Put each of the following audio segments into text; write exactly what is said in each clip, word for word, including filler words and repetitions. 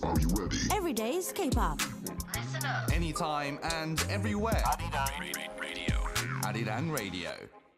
Are you ready? Every day's K-pop. Listen up. Anytime and everywhere. Arirang Radio. Arirang Radio.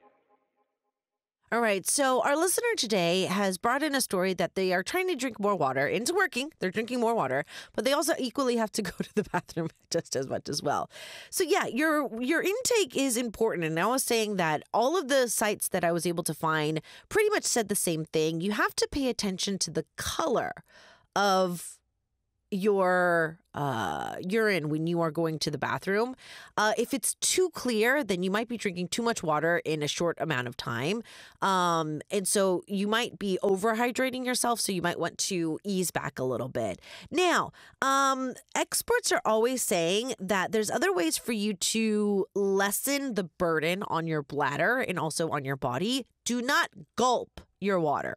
All right, so our listener today has brought in a story that they are trying to drink more water. It's working. They're drinking more water, but they also equally have to go to the bathroom just as much as well. So yeah, your your intake is important. And I was saying that all of the sites that I was able to find pretty much said the same thing. You have to pay attention to the color of your uh, urine when you are going to the bathroom. Uh, if it's too clear, then you might be drinking too much water in a short amount of time. Um, and so you might be overhydrating yourself. So you might want to ease back a little bit. Now, um, experts are always saying that there's other ways for you to lessen the burden on your bladder and also on your body. Do not gulp your water.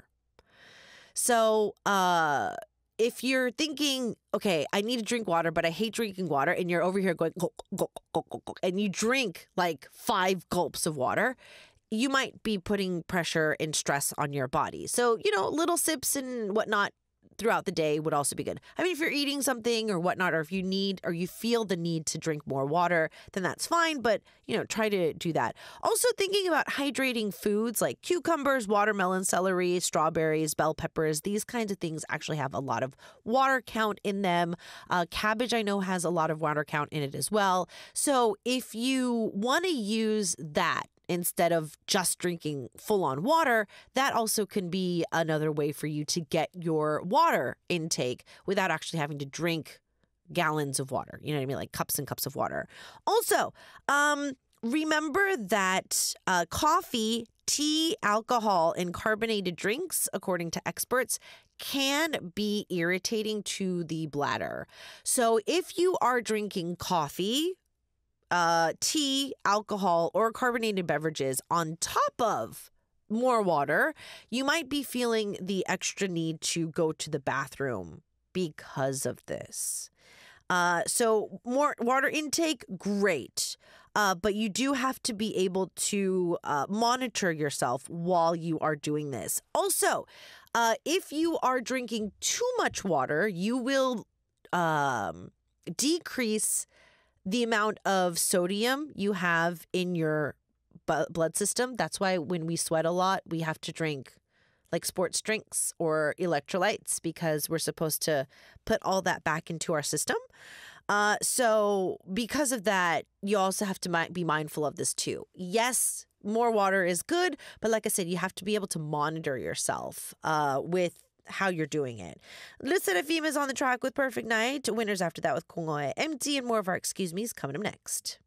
So, uh, if you're thinking, okay, I need to drink water, but I hate drinking water, and you're over here going, gulp, gulp, gulp, gulp, gulp, and you drink like five gulps of water, you might be putting pressure and stress on your body. So, you know, little sips and whatnot throughout the day would also be good. I mean, if you're eating something or whatnot, or if you need or you feel the need to drink more water, then that's fine. But, you know, try to do that. Also thinking about hydrating foods like cucumbers, watermelon, celery, strawberries, bell peppers. These kinds of things actually have a lot of water count in them. Uh, cabbage, I know, has a lot of water count in it as well. So if you want to use that instead of just drinking full-on water, that also can be another way for you to get your water intake without actually having to drink gallons of water. You know what I mean? Like cups and cups of water. Also, um, remember that uh, coffee, tea, alcohol, and carbonated drinks, according to experts, can be irritating to the bladder. So if you are drinking coffee, Uh, tea, alcohol, or carbonated beverages on top of more water, you might be feeling the extra need to go to the bathroom because of this. Uh, so more water intake, great. Uh, but you do have to be able to uh, monitor yourself while you are doing this. Also, uh, if you are drinking too much water, you will um, decrease the amount of sodium you have in your bu- blood system. That's why when we sweat a lot, we have to drink like sports drinks or electrolytes because we're supposed to put all that back into our system. Uh, so because of that, you also have to mi- be mindful of this too. Yes, more water is good, but like I said, you have to be able to monitor yourself uh, with how you're doing it. Le Sserafim is on the track with Perfect Night. Winners after that with Kung Oe Empty, and more of our excuse me's coming up next.